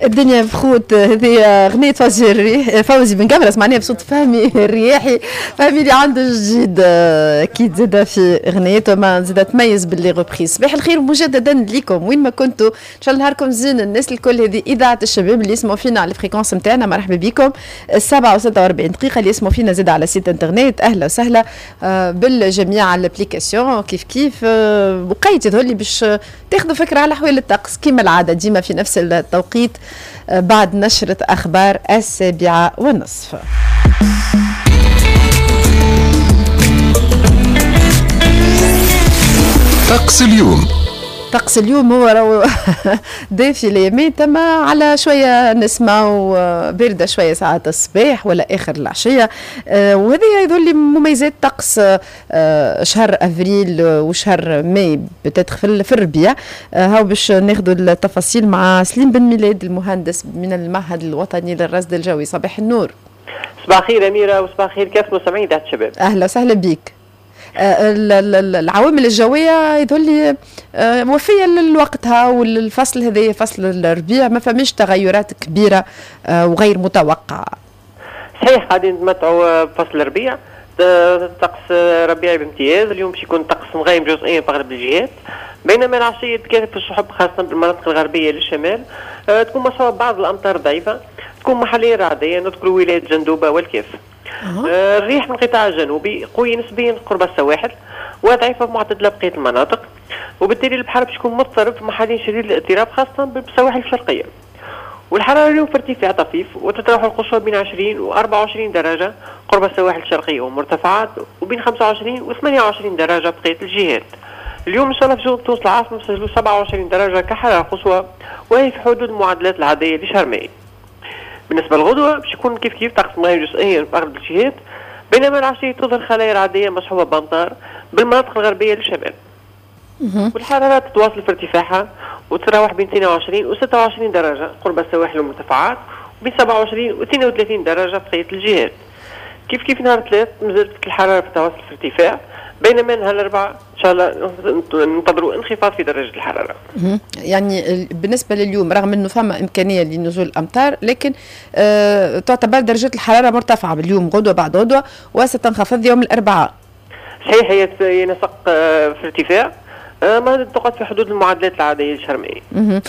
الدنيا بخوت. هذه أغنية فوزي بن قمرس معناها بصوت فهمي الرياحي، فهمي اللي عنده جديد أكيد زاد في أغنيته ما زاد تميز باللي غوبريز. صباح الخير مجددا لكم وين ما كنتوا، إن شاء الله نهاركم زين. الناس الكل هذه إذاعة الشباب اللي يسمعوا فينا على الفريكونس نتاعنا، مرحبا بكم. 7:46 اللي يسمعوا فينا زاد على سيت انترنت، أهلا وسهلا بالجميع على الابليكاسيون. كيف بقيت يظهر لي باش تاخذوا فكرة على أحوال الطقس كما العادة ديما في نفس التوقيت بعد نشرة أخبار 7:30. طقس اليوم. طقس اليوم هو دافي اليمين تما على شوية نسمة وباردة شوية ساعات الصباح ولا آخر العشية، وهذه يظل لي مميزات طقس شهر أفريل وشهر ماي بتدخل في الربيع. هاو باش ناخذوا التفاصيل مع سليم بن ميلاد المهندس من المعهد الوطني للرصد الجوي. صباح النور. صباح الخير أميرة وصباح الخير كافة مستمعين إذاعة الشباب. أهلا وسهلا بيك. العوامل الجوية يظل لي وفية لوقتها، والفصل هذا فصل الربيع ما فماش تغيرات كبيرة وغير متوقعة. صحيح قاعدين نتمتعوا بفصل الربيع، طقس ربيعي بامتياز. اليوم باش يكون طقس مغيم جزئيا في أغلب الجهات، بينما العشية تكاثف السحب خاصة بالمناطق الغربية للشمال، تكون مصحوبة بعض الأمطار ضعيفة، تكون محليا رعدية، نذكر ولاية جندوبة والكاف. الريح من القطاع الجنوبي قوية نسبيا قرب السواحل وضعيفة معتدلة بقية المناطق، وبالتالي البحر باش يكون مضطرب محليا شديد الاضطراب خاصة بالسواحل الشرقية. والحرارة اليوم في ارتفاع طفيف، وتتراوح القصوى بين 20 و 24 درجة قرب السواحل الشرقية والمرتفعات، وبين 25 و 28 درجة بقية الجهات. اليوم إن شاء الله في تونس العاصمة سجلوا 27 درجة كحرارة قصوى، وهي في حدود المعدلات العادية لشهر ماي. بالنسبة للغدوة باش يكون كيف طقس مغيم جزئيا في أغلب الجهات، بينما العشية تظهر خلايا رعدية مصحوبة بأمطار بالمناطق الغربية للشمال. والحرارات تتواصل في ارتفاعها وتتراوح بين 22 و 26 درجة قرب السواحل والمرتفعات، وبين 27 و 32 درجة بقية الجهات. كيف نهار الثلاث مازالت الحرارة في تواصل في ارتفاع، بينما نهار الأربعاء إن شاء الله ننتظروا انخفاض في درجة الحرارة. يعني بالنسبة لليوم رغم أنه فما إمكانية لنزول الأمطار، لكن تعتبر درجة الحرارة مرتفعة باليوم غدوة بعد غدوة، وستنخفض يوم الأربعاء. صحيح، هي نسق في ارتفاع، ما تقعد في حدود المعدلات العادية لشهر ماي.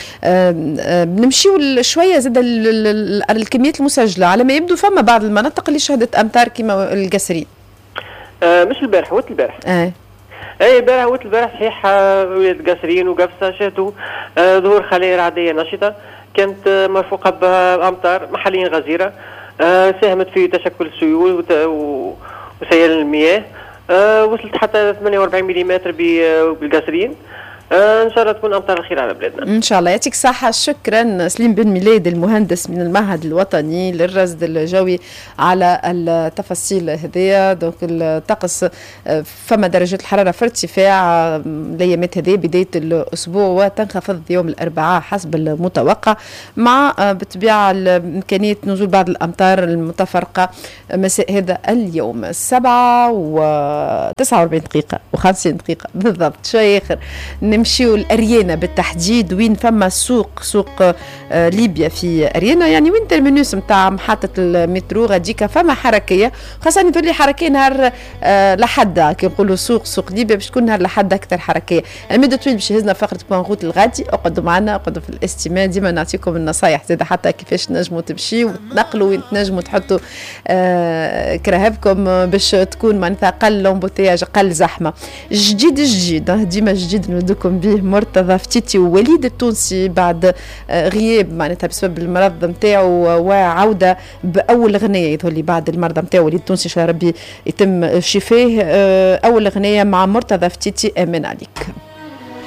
بنمشيو شوية زاد الكميات المسجلة على ما يبدو. فما بعض المناطق اللي شهدت أمطار كما القصرين. مش البارح، وقت البارح. البارح وقت البارح صحيح ولاية قصرين وقفصة شهدوا ظهور خلايا رعدية نشطة كانت مرفوقة بأمطار محليا غزيرة، ساهمت في تشكل السيول وسيال المياه، وصلت حتى 48 ملم بالقصرين. ان شاء الله تكون امطار الخير على بلادنا ان شاء الله. يعطيك الصحه. شكرا سليم بن ميلاد المهندس من المعهد الوطني للرصد الجوي على التفاصيل هذه. دونك الطقس فما درجه الحراره في ارتفاع الايامات هذه بدايه الاسبوع، وتنخفض يوم الاربعاء حسب المتوقع، مع بالطبيعه امكانيه نزول بعض الامطار المتفرقه مساء هذا اليوم. 7:49 دقيقه و50 دقيقه بالضبط. شويه اخر نمشيو لأريانا بالتحديد، وين فما سوق ليبيا في أريانا، يعني وين ترمينوس متاع محطة المترو غاديكا فما حركية، خاصة تولي حركية نهار لحد كي نقولوا سوق ليبيا باش تكون نهار لحد أكثر حركية. المدة طويل باش يهزنا فقرة بوان غوت الغادي. اقعدوا معنا، اقعدوا في الاستماع، ديما نعطيكم النصايح زاد حتى كيفاش تنجموا تمشيوا وتنقلوا، وين تنجموا تحطوا كراهبكم باش تكون معناتها قل لومبوتياج قل زحمة. جديد ديما جديد نودكم به مرتضى فتيتي ووليد التونسي بعد غياب معناتها بسبب المرض نتاعو، وعوده باول غنيه يظهر لي بعد المرض نتاعو وليد التونسي ان شاء الله ربي يتم شفاه. اول غنيه مع مرتضى فتيتي، امان عليك.